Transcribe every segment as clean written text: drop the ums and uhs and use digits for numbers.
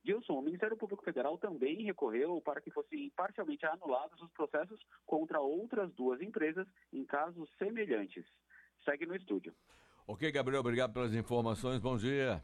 Gilson, o Ministério Público Federal também recorreu para que fossem parcialmente anulados os processos contra outras 2 empresas em casos semelhantes. Segue no estúdio. Ok, Gabriel, obrigado pelas informações. Bom dia.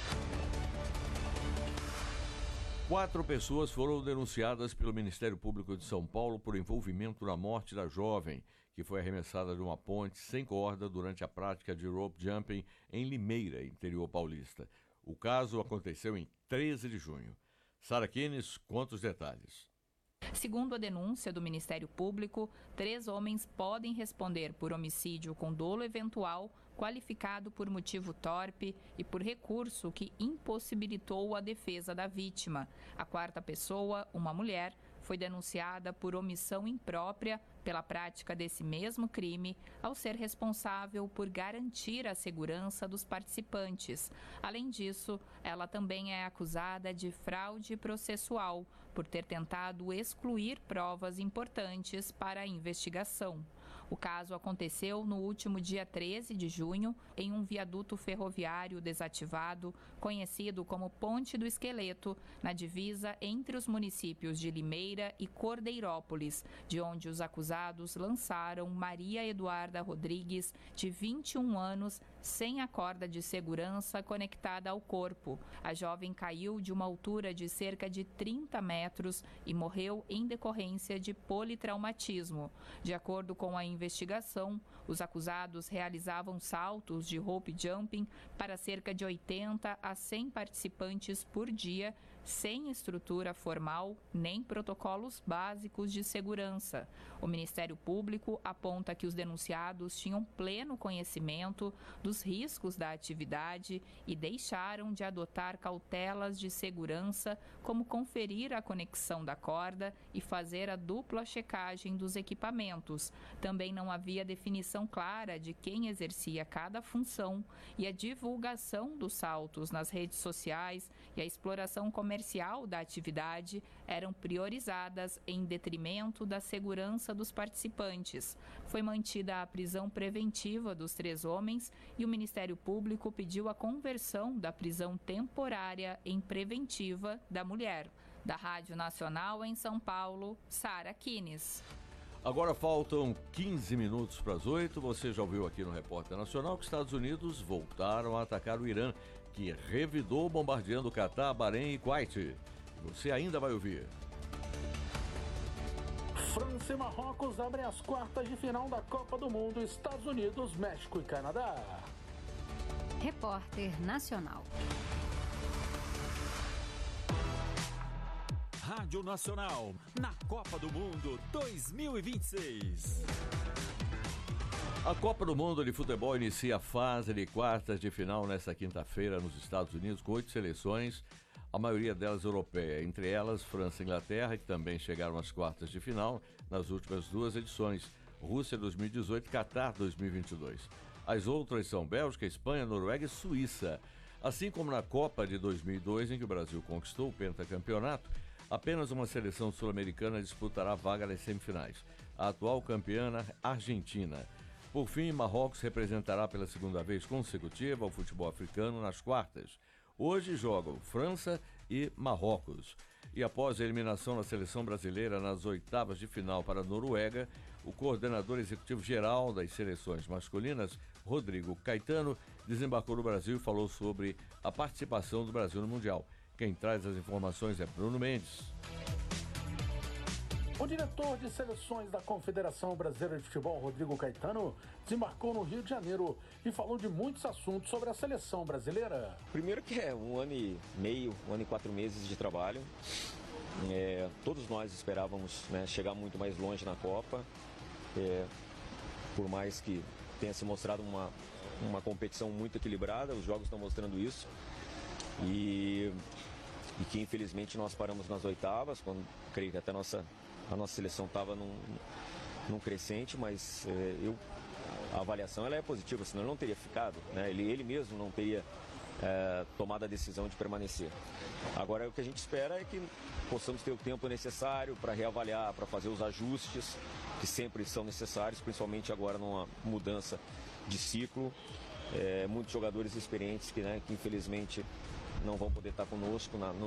4 pessoas foram denunciadas pelo Ministério Público de São Paulo por envolvimento na morte da jovem, que foi arremessada de uma ponte sem corda durante a prática de rope jumping em Limeira, interior paulista. O caso aconteceu em 13 de junho. Sara Kines conta os detalhes. Segundo a denúncia do Ministério Público, 3 homens podem responder por homicídio com dolo eventual, qualificado por motivo torpe e por recurso que impossibilitou a defesa da vítima. A 4ª pessoa, uma mulher, foi denunciada por omissão imprópria pela prática desse mesmo crime, ao ser responsável por garantir a segurança dos participantes. Além disso, ela também é acusada de fraude processual, por ter tentado excluir provas importantes para a investigação. O caso aconteceu no último dia 13 de junho, em um viaduto ferroviário desativado, conhecido como Ponte do Esqueleto, na divisa entre os municípios de Limeira e Cordeirópolis, de onde os acusados lançaram Maria Eduarda Rodrigues, de 21 anos, sem a corda de segurança conectada ao corpo. A jovem caiu de uma altura de cerca de 30 metros e morreu em decorrência de politraumatismo. De acordo com a investigação, os acusados realizavam saltos de rope jumping para cerca de 80 a 100 participantes por dia, sem estrutura formal nem protocolos básicos de segurança. O Ministério Público aponta que os denunciados tinham pleno conhecimento dos riscos da atividade e deixaram de adotar cautelas de segurança, como conferir a conexão da corda e fazer a dupla checagem dos equipamentos. Também não havia definição clara de quem exercia cada função, e a divulgação dos saltos nas redes sociais e a exploração comercial da atividade eram priorizadas em detrimento da segurança dos participantes. Foi mantida a prisão preventiva dos 3 homens e o Ministério Público pediu a conversão da prisão temporária em preventiva da mulher. Da Rádio Nacional em São Paulo, Sara Kines. Agora faltam 15 minutos para as 8. Você já ouviu aqui no Repórter Nacional que os Estados Unidos voltaram a atacar o Irã, que revidou bombardeando o Catar, Bahrein e Kuwait. Você ainda vai ouvir. França e Marrocos abrem as quartas de final da Copa do Mundo, Estados Unidos, México e Canadá. Repórter Nacional. Rádio Nacional, na Copa do Mundo 2026. A Copa do Mundo de Futebol inicia a fase de quartas de final nesta quinta-feira nos Estados Unidos, com 8 seleções, a maioria delas europeia, entre elas França e Inglaterra, que também chegaram às quartas de final nas últimas 2 edições, Rússia 2018 e Catar 2022. As outras são Bélgica, Espanha, Noruega e Suíça. Assim como na Copa de 2002, em que o Brasil conquistou o pentacampeonato, apenas uma seleção sul-americana disputará a vaga nas semifinais, a atual campeã Argentina. Por fim, Marrocos representará pela 2ª vez consecutiva o futebol africano nas quartas. Hoje jogam França e Marrocos. E após a eliminação da seleção brasileira nas 8ª de final para a Noruega, o coordenador executivo-geral das seleções masculinas, Rodrigo Caetano, desembarcou no Brasil e falou sobre a participação do Brasil no Mundial. Quem traz as informações é Bruno Mendes. O diretor de seleções da Confederação Brasileira de Futebol, Rodrigo Caetano, desembarcou no Rio de Janeiro e falou de muitos assuntos sobre a seleção brasileira. Primeiro que é 1 ano e meio, 1 ano e 4 meses de trabalho. Todos nós esperávamos, chegar muito mais longe na Copa, por mais que tenha se mostrado uma competição muito equilibrada, os jogos estão mostrando isso. E que infelizmente nós paramos nas 8ª, quando creio que até a nossa seleção estava num crescente, mas a avaliação ela é positiva, senão ele não teria ficado, ele mesmo não teria tomado a decisão de permanecer. Agora o que a gente espera é que possamos ter o tempo necessário para reavaliar, para fazer os ajustes que sempre são necessários, principalmente agora numa mudança de ciclo. Muitos jogadores experientes que infelizmente não vão poder estar conosco